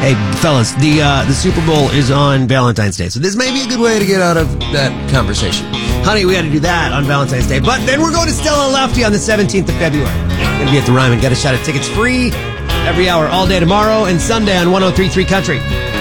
Hey, fellas, the Super Bowl is on Valentine's Day, so this may be a good way to get out of that conversation. Honey, we got to do that on Valentine's Day, but then we're going to Stella Lefty on the 17th of February. Going to be at the Ryman. Got a shot at tickets free every hour, all day tomorrow and Sunday on 103.3 Country.